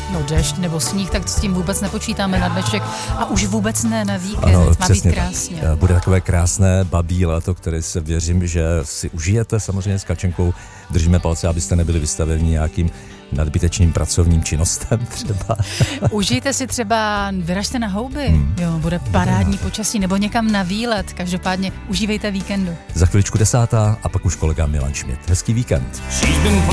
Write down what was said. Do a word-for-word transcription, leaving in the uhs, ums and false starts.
No dešť nebo sníh, tak s tím vůbec nepočítáme na dnešek a už vůbec ne na víkend. Ano, má být krásně. Tak. Bude takové krásné babí léto, které se věřím, že si užijete samozřejmě s Kačenkou. Držíme palce, abyste nebyli vystaveni nějakým nadbytečným pracovním činnostem třeba. Užijte si třeba, vyražte na houby, hmm. jo, bude parádní počasí, nebo někam na výlet. Každopádně užívejte víkendu. Za chviličku desátá a pak už kolega Milan Šmit. Hezký víkend.